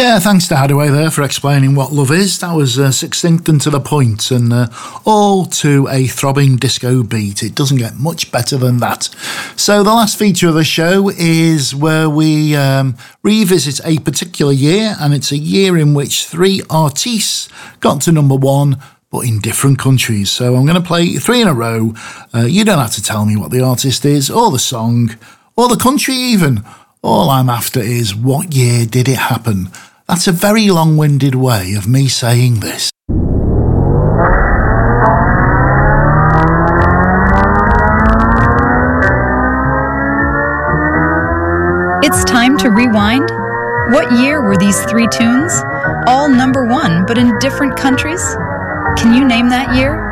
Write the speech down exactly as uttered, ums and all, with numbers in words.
Yeah, thanks to Hadaway there for explaining what love is. That was uh, succinct and to the point, and uh, all to a throbbing disco beat. It doesn't get much better than that. So the last feature of the show is where we um, revisit a particular year, and it's a year in which three artists got to number one, but in different countries. So I'm going to play three in a row. Uh, you don't have to tell me what the artist is, or the song, or the country even. All I'm after is, what year did it happen? That's a very long-winded way of me saying this. It's time to rewind. What year were these three tunes? All number one, but in different countries? Can you name that year?